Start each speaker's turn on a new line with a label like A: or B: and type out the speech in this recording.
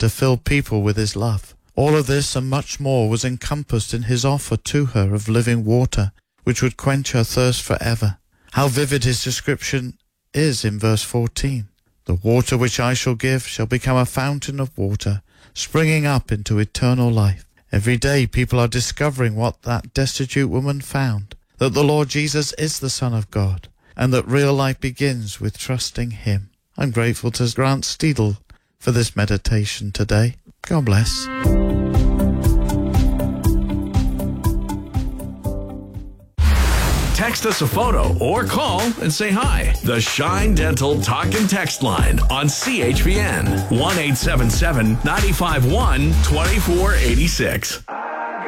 A: to fill people with his love. All of this and much more was encompassed in his offer to her of living water, which would quench her thirst forever. How vivid his description is in verse 14. The water which I shall give shall become a fountain of water, springing up into eternal life. Every day people are discovering what that destitute woman found, that the Lord Jesus is the Son of God, and that real life begins with trusting him. I'm grateful to Grant Steedle for this meditation today. God bless.
B: Text us a photo or call and say hi. The Shine Dental Talk and Text line on CHPN 1-877-951-2486.